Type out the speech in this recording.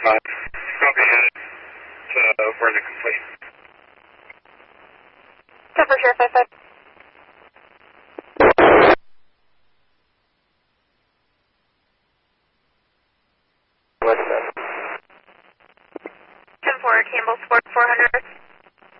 Copy it to Brenda complete. 10 for sure, 5-5. What's that? 10-4, Campbell Sport 400.